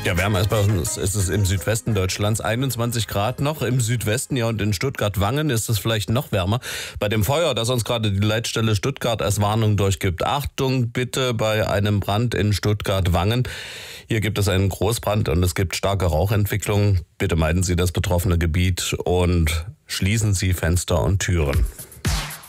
Ja, wärmer als bei uns ist es im Südwesten Deutschlands, 21 Grad noch. Im Südwesten, ja, und in Stuttgart-Wangen ist es vielleicht noch wärmer. Bei dem Feuer, das uns gerade die Leitstelle Stuttgart als Warnung durchgibt. Achtung bitte bei einem Brand in Stuttgart-Wangen. Hier gibt es einen Großbrand und es gibt starke Rauchentwicklung. Bitte meiden Sie das betroffene Gebiet und schließen Sie Fenster und Türen.